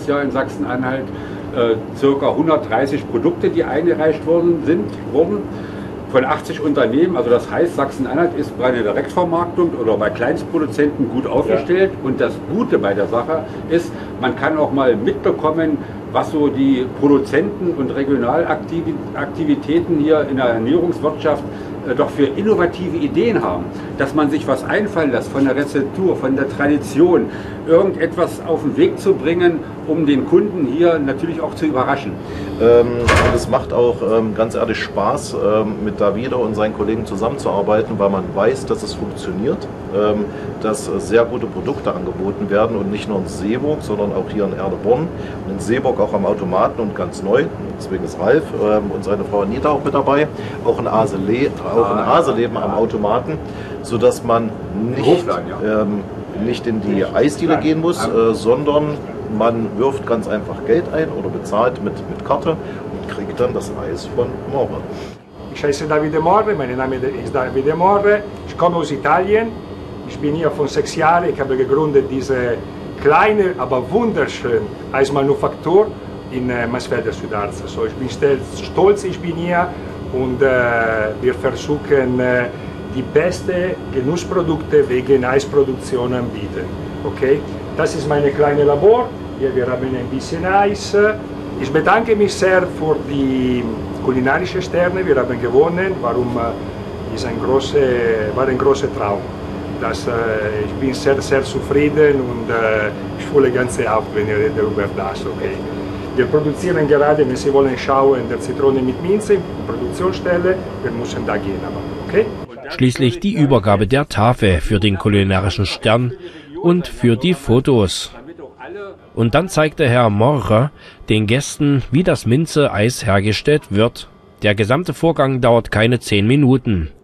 dieses Jahr in Sachsen-Anhalt ca. 130 Produkte, die eingereicht wurden von 80 Unternehmen. Also das heißt, Sachsen-Anhalt ist bei der Direktvermarktung oder bei Kleinstproduzenten gut aufgestellt. Ja. Und das Gute bei der Sache ist, man kann auch mal mitbekommen, was so die Produzenten und Regionalaktivitäten hier in der Ernährungswirtschaft doch für innovative Ideen haben, dass man sich was einfallen lässt von der Rezeptur, von der Tradition, irgendetwas auf den Weg zu bringen, um den Kunden hier natürlich auch zu überraschen. Und es macht auch ganz ehrlich Spaß, mit Davide und seinen Kollegen zusammenzuarbeiten, weil man weiß, dass es funktioniert, dass sehr gute Produkte angeboten werden und nicht nur in Seeburg, sondern auch hier in Erleborn und in Seeburg auch am Automaten und ganz neu. Deswegen ist Ralf und seine Frau Anita auch mit dabei, auch in Aseleben am Automaten, sodass man nicht in die Eisdiele gehen muss, sondern man wirft ganz einfach Geld ein oder bezahlt mit Karte und kriegt dann das Eis von Morre. Ich heiße Davide Morre, mein Name ist Davide Morre, ich komme aus Italien, ich bin hier von 6 Jahren, ich habe gegründet diese kleine, aber wunderschöne Eismanufaktur in Mansfelder Südarzt. Also ich bin stolz, ich bin hier und wir versuchen die besten Genussprodukte wegen Eisproduktion anbieten. Okay? Das ist mein kleines Labor, hier wir haben ein bisschen Eis. Ich bedanke mich sehr für die kulinarischen Sterne, wir haben gewonnen, ist war ein großer Traum. Ich bin sehr, sehr zufrieden und ich fühle ganz auf, wenn ihr redet über das. Okay? Wir produzieren gerade, wenn Sie wollen schauen, der Zitrone mit Minze, Produktionsstelle, wir müssen da gehen. Okay? Schließlich die Übergabe der Tafel für den kulinarischen Stern und für die Fotos. Und dann zeigte Herr Morre den Gästen, wie das Minze-Eis hergestellt wird. Der gesamte Vorgang dauert keine 10 Minuten.